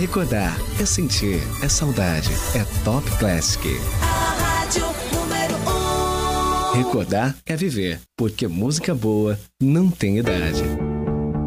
recordar, é sentir, é saudade, é Top Classic. A rádio número 1. Recordar é viver, porque música boa não tem idade.